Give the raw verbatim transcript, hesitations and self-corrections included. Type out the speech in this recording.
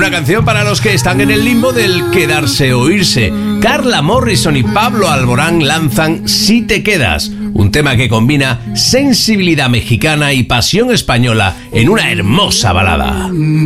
Una canción para los que están en el limbo del quedarse o irse. Carla Morrison y Pablo Alborán lanzan Si te quedas, un tema que combina sensibilidad mexicana y pasión española en una hermosa balada.